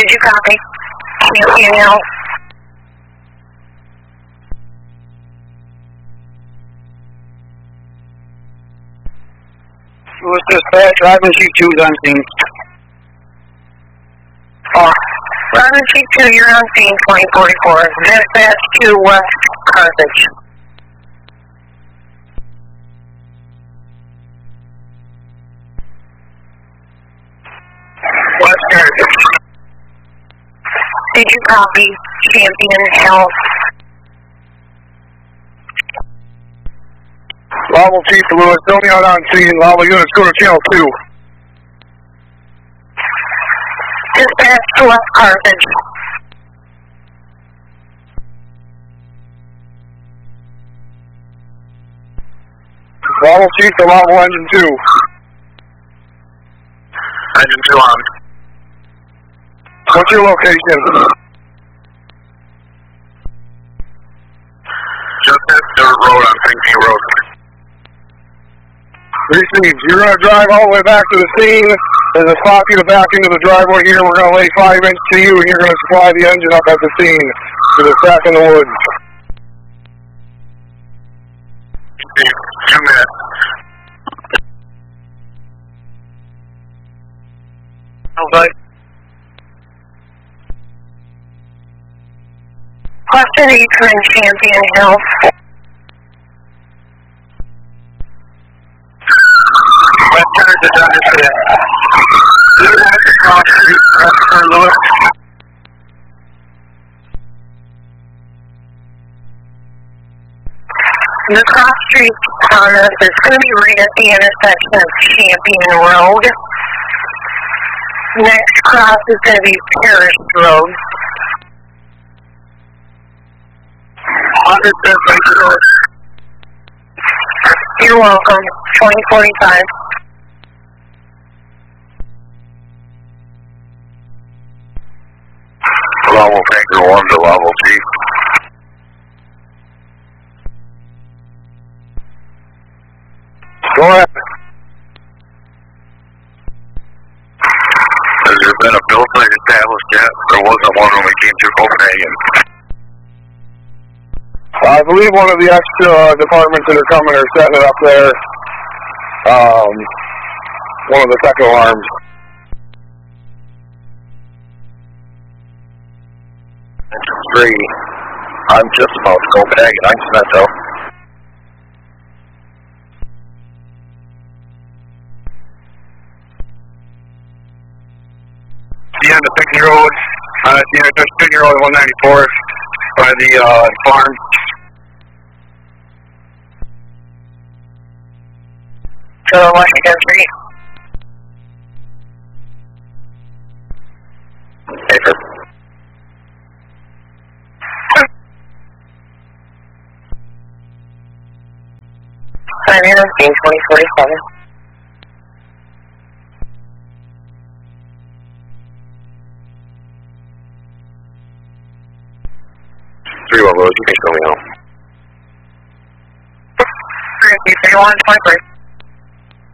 Did you copy? Champion Hill. What's dispatch? Driving Chief 2 is on scene. Driving Chief 2, you're on scene, 2044. Dispatch to West Carthage. West Carthage. Did you copy? Champion Hill. Level Chief Lewis, fill me out on scene. Level units, go to channel 2. Dispatch to West Carthage. Level Chief to level engine 2. Engine 2 on. What's your location? Just hit Dirt Road on Pinckney Road. Received. You're going to drive all the way back to the scene. There's a spot for you to back into the driveway here. We're going to lay 5 inch to you, and you're going to supply the engine up at the scene to the stack in the woods. 2 minutes. Okay. Question, are you in Champion Hill? West Carthage on this hit. Lewis. The cross street on us is going to be right at the intersection of Champion Road. Next cross is going to be Parish Road. Understood, thank you. You're welcome. 2045. Level Tanker 1 to level Chief. Go ahead. Has there been a bill site established yet? There wasn't one when we came to Copenhagen. I believe one of the extra departments that are coming are setting it up there. One of the tech alarms. Engine 3. I'm just about to Copenhagen. I'm Cemento. The end of Pinckney Road. The end of Pinckney Road 194 by the farm. So Washington Street. Paper. I'm in on scene 2047. Three one Lewis, you can show me home. 3123.